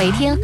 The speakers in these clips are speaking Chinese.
每天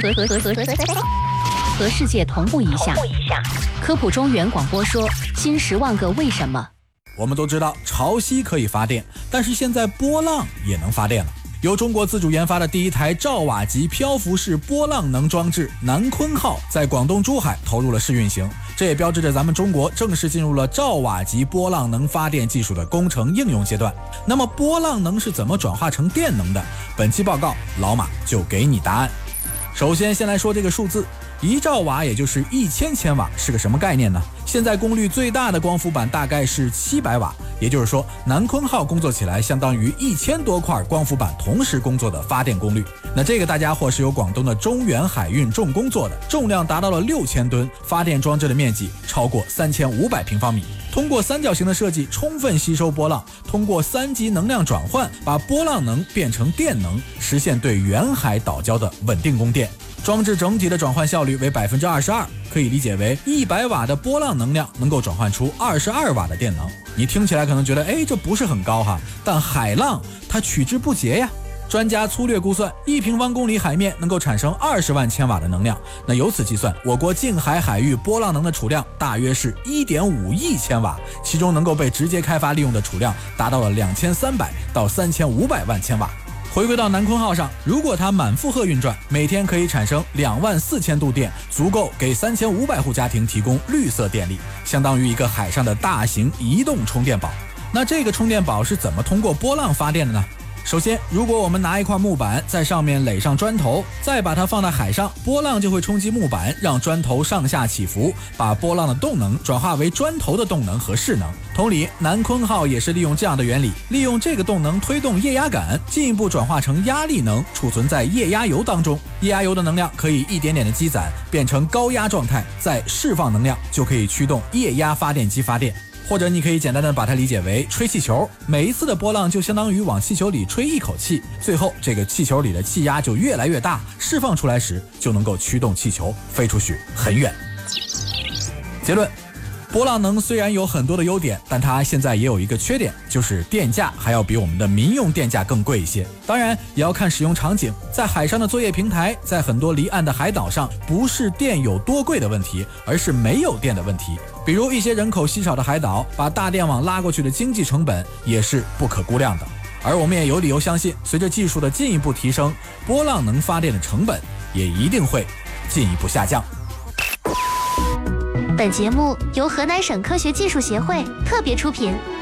和世界同步一下。科普中原广播说，新10万个为什么。 我们都知道潮汐可以发电，但是现在波浪也能发电了。由中国自主研发的第一台兆瓦级漂浮式波浪能装置南鲲号在广东珠海投入了试运行，这也标志着咱们中国正式进入了兆瓦级波浪能发电技术的工程应用阶段。那么波浪能是怎么转化成电能的？本期报告老马就给你答案。首先来说这个数字，1兆瓦也就是1000千瓦是个什么概念呢？现在功率最大的光伏板大概是700瓦，也就是说南鲲号工作起来相当于1000多块光伏板同时工作的发电功率。那这个大家伙是由广东的中远海运重工做的，重量达到了6000吨，发电装置的面积超过3500平方米。通过三角形的设计充分吸收波浪，通过3级能量转换把波浪能变成电能，实现对远海岛礁的稳定供电。装置整体的转换效率为 22%， 可以理解为100瓦的波浪能量能够转换出22瓦的电能。你听起来可能觉得这不是很高哈，但海浪它取之不竭呀。专家粗略估算，1平方公里海面能够产生20万千瓦的能量。那由此计算，我国近海海域波浪能的储量大约是 1.5亿千瓦，其中能够被直接开发利用的储量达到了2300到3500万千瓦。回归到南鲲号上，如果它满负荷运转，每天可以产生24000度电，足够给3500户家庭提供绿色电力，相当于一个海上的大型移动充电宝。那这个充电宝是怎么通过波浪发电的呢？首先，如果我们拿一块木板在上面垒上砖头，再把它放在海上，波浪就会冲击木板，让砖头上下起伏，把波浪的动能转化为砖头的动能和势能。同理，南鲲号也是利用这样的原理，利用这个动能推动液压杆，进一步转化成压力能，储存在液压油当中。液压油的能量可以一点点的积攒，变成高压状态，再释放能量，就可以驱动液压发电机发电。或者你可以简单的把它理解为吹气球，每一次的波浪就相当于往气球里吹一口气，最后这个气球里的气压就越来越大，释放出来时就能够驱动气球飞出去很远。结论，波浪能虽然有很多的优点，但它现在也有一个缺点，就是电价还要比我们的民用电价更贵一些。当然也要看使用场景，在海上的作业平台，在很多离岸的海岛上，不是电有多贵的问题，而是没有电的问题。比如一些人口稀少的海岛，把大电网拉过去的经济成本也是不可估量的。而我们也有理由相信，随着技术的进一步提升，波浪能发电的成本也一定会进一步下降。 本节目由河南省科学技术协会特别出品。